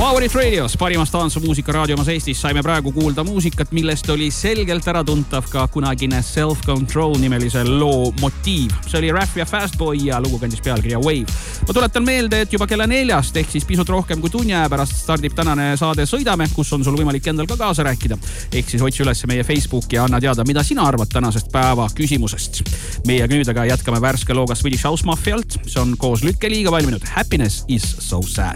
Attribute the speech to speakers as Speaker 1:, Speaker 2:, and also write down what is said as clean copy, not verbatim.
Speaker 1: Favorit Radios, parimast tantsumuusika raadiomas Eestis saime praegu kuulda muusikat, millest oli selgelt ära tuntav ka kunagine Self-Control nimelise loo motiiv. See oli Raff ja Fastboy ja lugu kandis pealkirja Wave. Ma tuletan meelde, et juba kella 4 ehk siis pisut rohkem kui tunni aja pärast stardib tänane saade Sõidame, kus on sul võimalik endal ka kaasa rääkida. Ehk siis otsi üles meie Facebooki ja anna teada, mida sina arvad tänasest päeva küsimusest. Meiega nüüd aga jätkame värske looga Swedish House Mafialt. See on koos Lykke Liiga valminud Happiness is so sad.